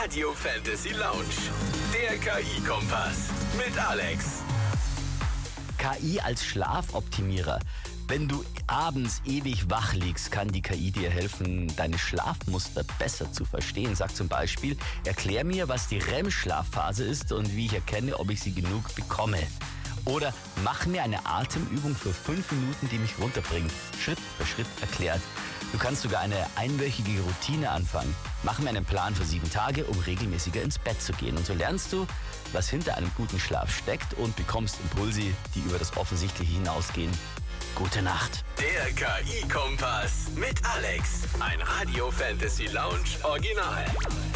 Radio Fantasy Lounge. Der KI-Kompass mit Alex. KI als Schlafoptimierer. Wenn du abends ewig wach liegst, kann die KI dir helfen, deine Schlafmuster besser zu verstehen. Sag zum Beispiel, erklär mir, was die REM-Schlafphase ist und wie ich erkenne, ob ich sie genug bekomme. Oder mach mir eine Atemübung für 5 Minuten, die mich runterbringt. Schritt für Schritt erklärt. Du kannst sogar eine einwöchige Routine anfangen. Mach mir einen Plan für 7 Tage, um regelmäßiger ins Bett zu gehen. Und so lernst du, was hinter einem guten Schlaf steckt und bekommst Impulse, die über das Offensichtliche hinausgehen. Gute Nacht. Der KI-Kompass mit Alex. Ein Radio Fantasy Lounge Original.